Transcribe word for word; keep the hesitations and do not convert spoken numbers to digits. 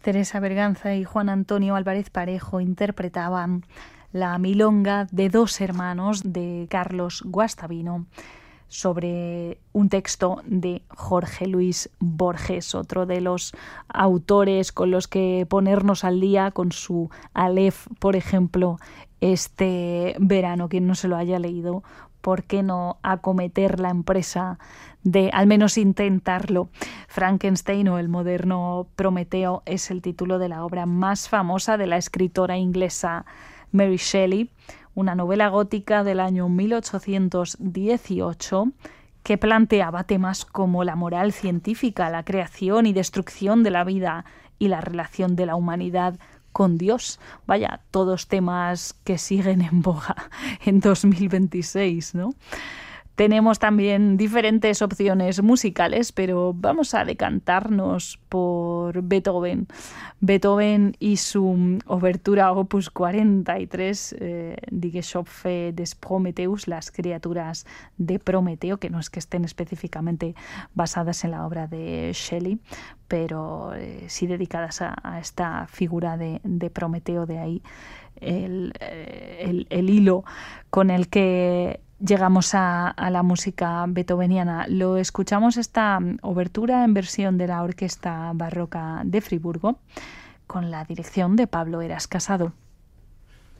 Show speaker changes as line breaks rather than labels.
Teresa Berganza y Juan Antonio Álvarez Parejo interpretaban la milonga de dos hermanos de Carlos Guastavino sobre un texto de Jorge Luis Borges, otro de los autores con los que ponernos al día con su Aleph, por ejemplo, este verano. Quien no se lo haya leído, ¿por qué no acometer la empresa de al menos intentarlo? Frankenstein o el moderno Prometeo es el título de la obra más famosa de la escritora inglesa Mary Shelley, una novela gótica del año mil ochocientos dieciocho que planteaba temas como la moral científica, la creación y destrucción de la vida y la relación de la humanidad con Dios. Vaya, todos temas que siguen en boga en dos mil veintiséis, ¿no? Tenemos también diferentes opciones musicales, pero vamos a decantarnos por Beethoven. Beethoven y su obertura opus cuarenta y tres, eh, Die Geschöpfe des Prometheus, las criaturas de Prometeo, que no es que estén específicamente basadas en la obra de Shelley, pero eh, sí dedicadas a, a esta figura de, de Prometeo, de ahí el, el, el hilo con el que llegamos a, a la música beethoveniana. Lo escuchamos esta obertura en versión de la Orquesta Barroca de Friburgo con la dirección de Pablo Eras Casado.